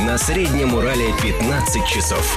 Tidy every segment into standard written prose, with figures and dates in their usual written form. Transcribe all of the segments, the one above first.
На Среднем Урале 15 часов.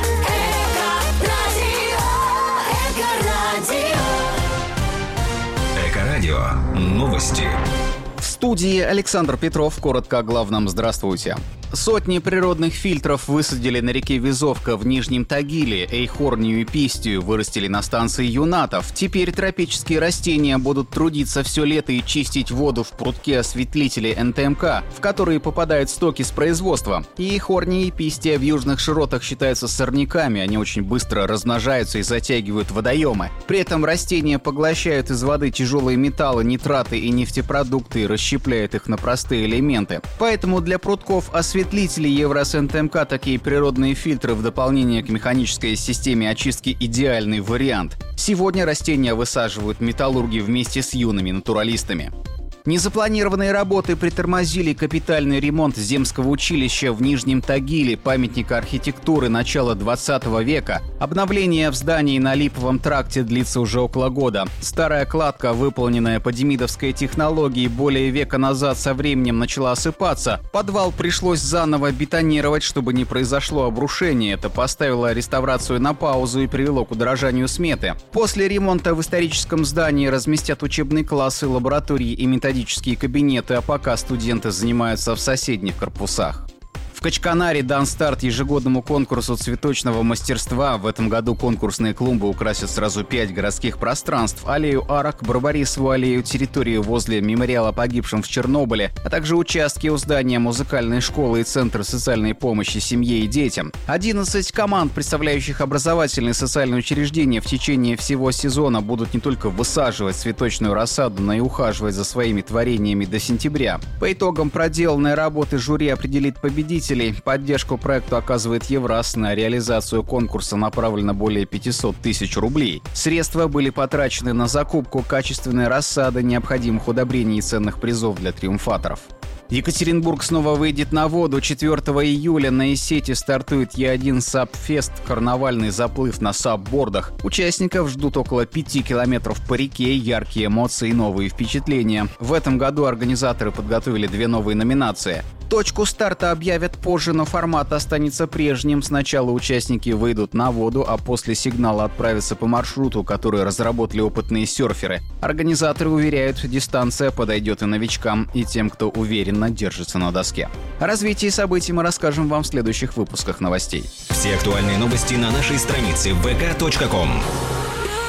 Эко-радио. Новости. В студии Александр Петров. Коротко о главном. Здравствуйте. Сотни природных фильтров высадили на реке Везовка в Нижнем Тагиле, Эйхорнию и Пистию вырастили на станции Юнатов. Теперь тропические растения будут трудиться все лето и чистить воду в прутке осветлителей НТМК, в которые попадают стоки с производства. Эйхорния и Пистия в южных широтах считаются сорняками, они очень быстро размножаются и затягивают водоемы. При этом растения поглощают из воды тяжелые металлы, нитраты и нефтепродукты и расщепляют их на простые элементы. Поэтому для прутков осветлителей Еврос НТМК такие природные фильтры в дополнение к механической системе очистки идеальный вариант. Сегодня растения высаживают металлурги вместе с юными натуралистами. Незапланированные работы притормозили капитальный ремонт земского училища в Нижнем Тагиле, памятника архитектуры начала 20 века. Обновление в здании на Липовом тракте длится уже около года. Старая кладка, выполненная по демидовской технологии более века назад, со временем начала осыпаться. Подвал пришлось заново бетонировать, чтобы не произошло обрушение. Это поставило реставрацию на паузу и привело к удорожанию сметы. После ремонта в историческом здании разместят учебные классы, лаборатории и методические кабинеты, а пока студенты занимаются в соседних корпусах. В Качканаре дан старт ежегодному конкурсу цветочного мастерства. В этом году конкурсные клумбы украсят сразу 5 городских пространств: аллею арок, Барбарисову аллею, территорию возле мемориала погибшим в Чернобыле, а также участки у здания музыкальной школы и Центра социальной помощи семье и детям. 11 команд, представляющих образовательные и социальные учреждения, в течение всего сезона будут не только высаживать цветочную рассаду, но и ухаживать за своими творениями до сентября. По итогам проделанной работы жюри определит победителей. Поддержку проекту оказывает Еврос. На реализацию конкурса направлено более 500 тысяч рублей. Средства были потрачены на закупку качественной рассады, необходимых удобрений и ценных призов для триумфаторов. Екатеринбург снова выйдет на воду. 4 июля на Исете стартует Е1 САП-фест – карнавальный заплыв на САП-бордах. Участников ждут около 5 километров по реке, яркие эмоции и новые впечатления. В этом году организаторы подготовили 2 новые номинации. Точку старта объявят позже, но формат останется прежним. Сначала участники выйдут на воду, а после сигнала отправятся по маршруту, который разработали опытные серферы. Организаторы уверяют, дистанция подойдет и новичкам, и тем, кто уверенно держится на доске. О развитии событий мы расскажем вам в следующих выпусках новостей. Все актуальные новости на нашей странице vk.com.